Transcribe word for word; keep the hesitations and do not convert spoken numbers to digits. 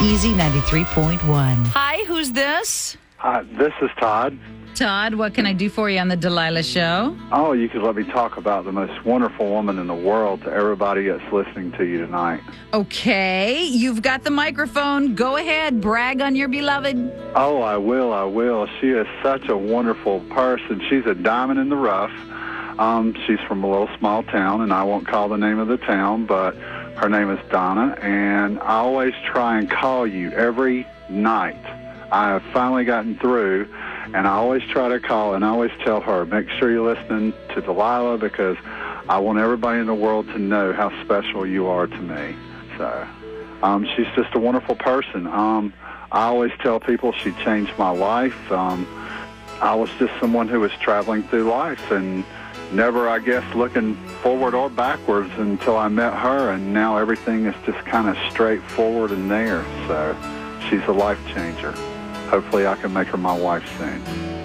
Easy ninety-three point one. Hi, who's this? Hi, this is Todd. Todd, what can I do for you on the Delilah Show? Oh, you could let me talk about the most wonderful woman in the world to everybody that's listening to you tonight. Okay, you've got the microphone. Go ahead, brag on your beloved. Oh, I will, I will. She is such a wonderful person. She's a diamond in the rough. Um, she's from a little small town, and I won't call the name of the town, but her name is Donna, and I always try and call you every night. I have finally gotten through, and I always try to call, and I always tell her, make sure you're listening to Delilah, because I want everybody in the world to know how special you are to me. So um, she's just a wonderful person. Um, I always tell people she changed my life. Um, I was just someone who was traveling through life and never, I guess, looking forward or backwards until I met her, and now everything is just kind of straightforward and there. So she's a life changer. Hopefully I can make her my wife soon.